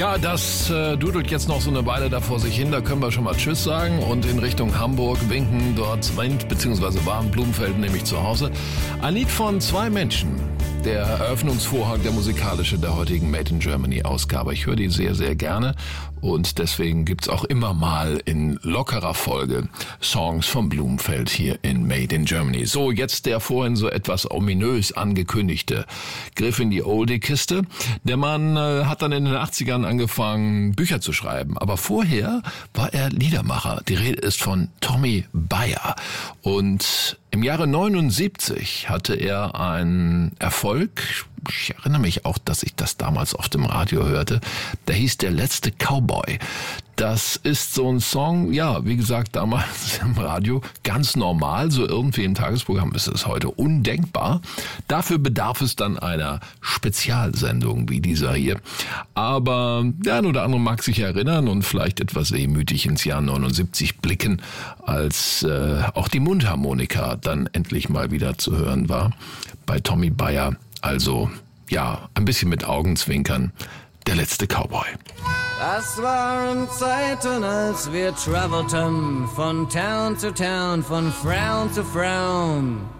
Ja, das dudelt jetzt noch so eine Weile da vor sich hin. Da können wir schon mal Tschüss sagen und in Richtung Hamburg winken. Dort rennt bzw. war in Blumenfeld nämlich zu Hause. Ein Lied von zwei Menschen. Der Eröffnungsvorhang, der musikalische der heutigen Made in Germany Ausgabe. Ich höre die sehr, sehr gerne und deswegen gibt's auch immer mal in lockerer Folge Songs von Blumenfeld hier in Made in Germany. So, jetzt der vorhin so etwas ominös angekündigte Griff in die Oldie-Kiste. Der Mann hat dann in den 80ern angefangen, Bücher zu schreiben. Aber vorher war er Liedermacher. Die Rede ist von Tommy Bayer. Und im Jahre 79 hatte er einen Erfolg. Ich erinnere mich auch, dass ich das damals auf dem Radio hörte. Der hieß Der letzte Cowboy. Das ist so ein Song, ja, wie gesagt, damals im Radio ganz normal. So irgendwie im Tagesprogramm ist es heute undenkbar. Dafür bedarf es dann einer Spezialsendung wie dieser hier. Aber der ein oder andere mag sich erinnern und vielleicht etwas wehmütig ins Jahr 79 blicken, als auch die Mundharmonika dann endlich mal wieder zu hören war bei Tommy Bayer. Also, ja, ein bisschen mit Augenzwinkern. Der letzte Cowboy. Das waren Zeiten, als wir travelten von Town zu Town, von Frown zu Frown.